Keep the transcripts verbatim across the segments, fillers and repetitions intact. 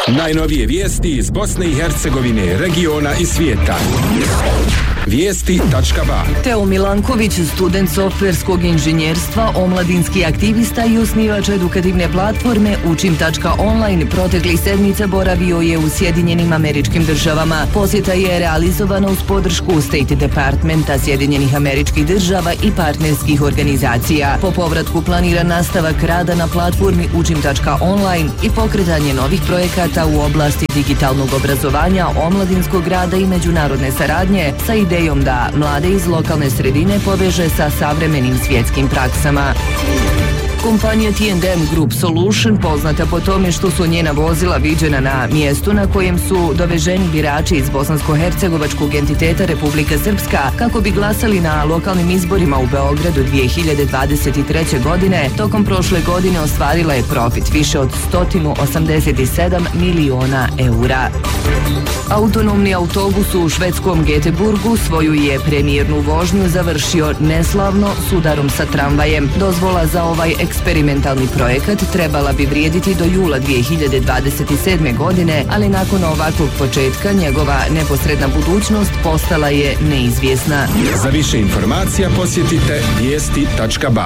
Najnovije vijesti iz Bosne i Hercegovine, regiona i svijeta. Vijesti tačka ba. Teo Milanković, student softverskog inženjerstva, omladinski aktivista i osnivač edukativne platforme Učim tačka online, proteklih sedmica boravio je u Sjedinjenim Američkim Državama. Posjeta je realizovana uz podršku State Departmenta Sjedinjenih Američkih Država i partnerskih organizacija. Po povratku planira nastavak rada na platformi Učim tačka online i pokretanje novih projekata u oblasti digitalnog obrazovanja, omladinskog rada i međunarodne saradnje sa idejom da mlade iz lokalne sredine poveže sa savremenim svjetskim praksama. Kompanija T and M Group Solution, poznata po tome što su njena vozila viđena na mjestu na kojem su doveženi birači iz bosansko-hercegovačkog entiteta Republika Srpska kako bi glasali na lokalnim izborima u Beogradu dvije hiljade dvadeset treće. godine, tokom prošle godine ostvarila je profit više od sto osamdeset sedam miliona eura. Autonomni autobus u švedskom Göteborgu svoju je premijernu vožnju završio neslavno s udarom sa tramvajem. Dozvola za ovaj eksperimentalni projekat trebala bi vrijediti do jula dvije hiljade dvadeset sedme. godine, ali nakon ovakvog početka njegova neposredna budućnost postala je neizvjesna. Za više informacija posjetite vijesti tačka ba.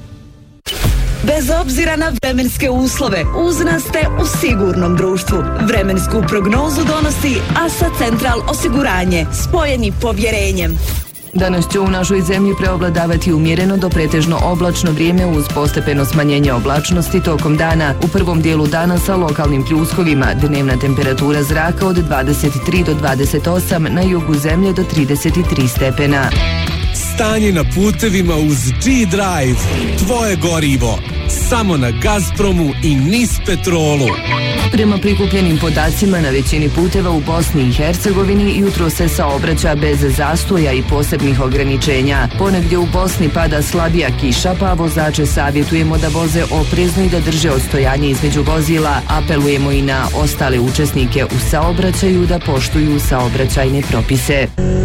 Bez obzira na vremenske uslove, uz nas ste u sigurnom društvu. Vremensku prognozu donosi Asa Central osiguranje, spojeni povjerenjem. Danas će u našoj zemlji preovladavati umjereno do pretežno oblačno vrijeme uz postepeno smanjenje oblačnosti tokom dana. U prvom dijelu dana sa lokalnim pljuskovima, dnevna temperatura zraka od dvadeset tri do dvadeset osam, na jugu zemlje do trideset tri stepena. Stanje na putevima uz G-Drive, tvoje gorivo, samo na Gazpromu i Nis Petrolu. Prema prikupljenim podacima na većini puteva u Bosni i Hercegovini jutro se saobraća bez zastoja i posebnih ograničenja. Ponegdje u Bosni pada slabija kiša, pa vozače savjetujemo da voze oprezno i da drže odstojanje između vozila. Apelujemo i na ostale učesnike u saobraćaju da poštuju saobraćajne propise.